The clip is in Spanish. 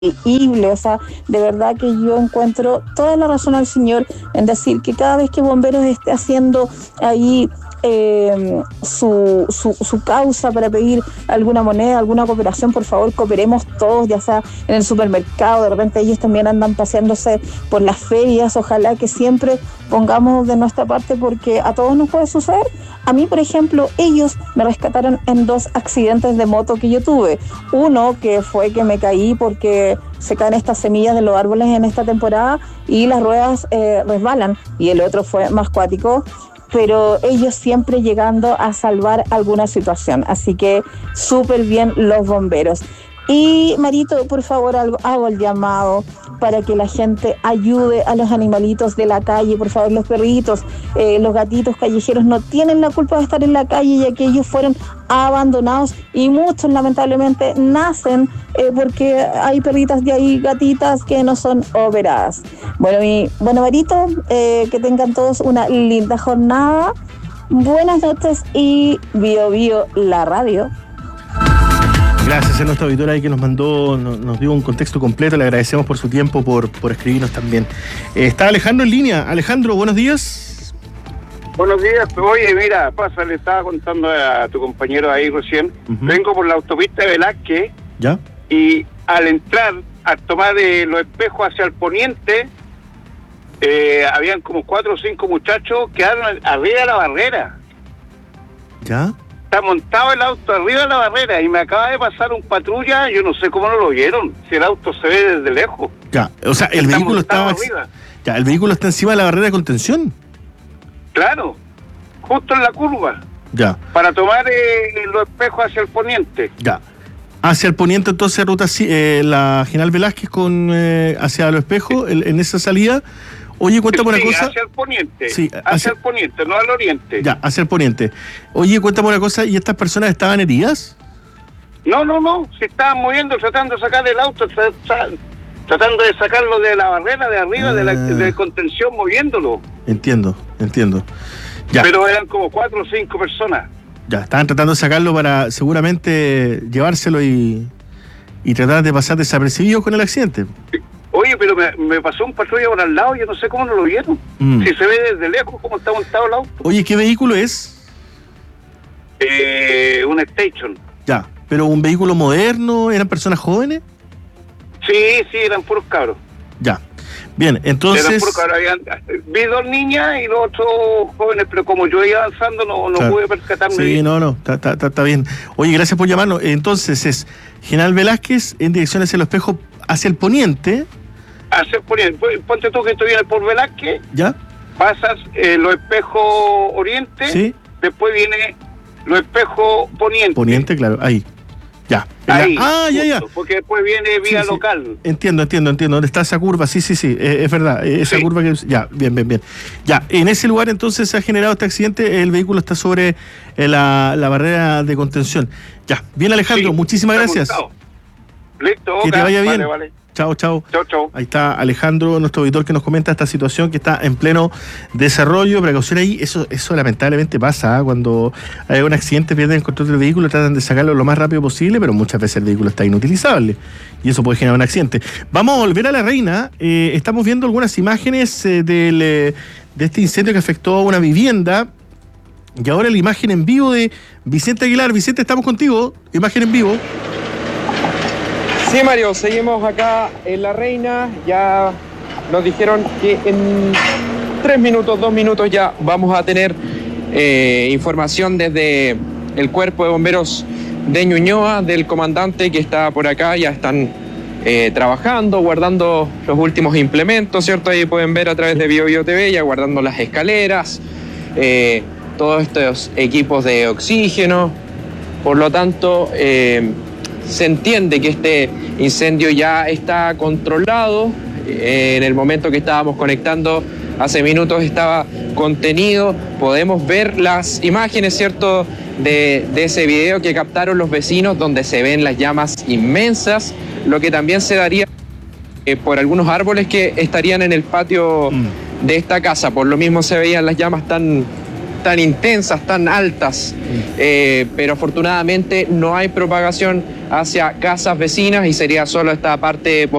increíble, o sea, de verdad que yo encuentro toda la razón al señor en decir que cada vez que Bomberos esté haciendo ahí su causa para pedir alguna moneda, alguna cooperación, por favor cooperemos todos, ya sea en el supermercado, de repente ellos también andan paseándose por las ferias, ojalá que siempre pongamos de nuestra parte porque a todos nos puede suceder. A mí, por ejemplo, ellos me rescataron en 2 accidentes de moto que yo tuve. Uno que fue que me caí porque se caen estas semillas de los árboles en esta temporada y las ruedas resbalan, y el otro fue más cuático, pero ellos siempre llegando a salvar alguna situación. Así que súper bien los bomberos. Y Marito, por favor, hago el llamado para que la gente ayude a los animalitos de la calle. Por favor, los perritos, los gatitos callejeros no tienen la culpa de estar en la calle, ya que ellos fueron abandonados y muchos lamentablemente nacen porque hay perritas y hay gatitas que no son operadas. Bueno, Marito, que tengan todos una linda jornada. Buenas noches y Bio Bio la radio. Gracias a nuestra auditora ahí que nos dio un contexto completo. Le agradecemos por su tiempo, por escribirnos también. Está Alejandro en línea. Alejandro, buenos días. Buenos días. Oye, mira, le estaba contando a tu compañero ahí recién. Vengo por la autopista de Velázquez. ¿Ya? Y al entrar, al tomar los espejos hacia el poniente, habían como 4 o 5 muchachos que quedaron arriba de la barrera. ¿Ya? Está montado el auto arriba de la barrera y me acaba de pasar un patrulla, yo no sé cómo no lo vieron, si el auto se ve desde lejos. Ya, o sea, el vehículo estaba arriba. Ya, el vehículo está encima de la barrera de contención. Claro, justo en la curva. Ya. Para tomar los espejos hacia el poniente. Ya. Hacia el poniente, entonces, ruta la General Velázquez hacia los espejos, en esa salida. Oye, cuéntame una cosa. Hacia el poniente. Sí, hacia el poniente, no al oriente. Ya, hacia el poniente. Oye, cuéntame una cosa, ¿y estas personas estaban heridas? No, se estaban moviendo, tratando de sacar el auto, tratando de sacarlo de la barrera de arriba, de contención, moviéndolo. Entiendo. Ya. Pero eran como 4 o 5 personas. Ya, estaban tratando de sacarlo para seguramente llevárselo y tratar de pasar desapercibidos con el accidente. Oye, pero me pasó un patrulla por al lado, yo no sé cómo no lo vieron. Si se ve desde lejos cómo está montado el auto. Oye, ¿qué vehículo es? Un Station. Ya, pero un vehículo moderno, ¿eran personas jóvenes? Sí, eran puros cabros. Ya, bien, entonces... Eran puros cabros, vi 2 niñas y 2 otros jóvenes, pero como yo iba avanzando no claro. Pude percatarme. Sí, bien. no, está bien. Oye, gracias por llamarnos. Entonces es General Velázquez en dirección hacia el espejo, hacia el poniente... Hacia el poniente, ponte tú que tú vienes por Velázquez, ¿ya? Pasas los espejos oriente, sí. Después viene los espejos poniente. Poniente, claro, ahí. Ya. Ahí, ya. Porque después viene vía local. Sí. Entiendo. ¿Dónde está esa curva? Sí, es verdad. Esa curva que... Ya, bien. Ya, en ese lugar entonces se ha generado este accidente. El vehículo está sobre la barrera de contención. Ya, bien Alejandro, muchísimas gracias. Montado. Listo, que te vaya bien. Vale. Chao. Chao. Ahí está Alejandro, nuestro auditor, que nos comenta esta situación que está en pleno desarrollo. Precaución ahí, eso lamentablemente pasa, cuando hay un accidente, pierden el control del vehículo, tratan de sacarlo lo más rápido posible, pero muchas veces el vehículo está inutilizable y eso puede generar un accidente. Vamos a volver a La Reina. Estamos viendo algunas imágenes de este incendio que afectó a una vivienda. Y ahora la imagen en vivo de Vicente Aguilar. Vicente, estamos contigo. Imagen en vivo. Sí, Mario, seguimos acá en La Reina. Ya nos dijeron que en 2 minutos ya vamos a tener información desde el Cuerpo de Bomberos de Ñuñoa, del comandante que está por acá. Ya están trabajando, guardando los últimos implementos, ¿cierto? Ahí pueden ver a través de Bio Bio TV, ya guardando las escaleras, todos estos equipos de oxígeno. Por lo tanto, se entiende que este incendio ya está controlado. En el momento que estábamos conectando hace minutos estaba contenido. Podemos ver las imágenes, ¿cierto?, de ese video que captaron los vecinos, donde se ven las llamas inmensas, lo que también se daría por algunos árboles que estarían en el patio de esta casa. Por lo mismo se veían las llamas tan tan intensas, tan altas, pero afortunadamente no hay propagación hacia casas vecinas y sería solo esta parte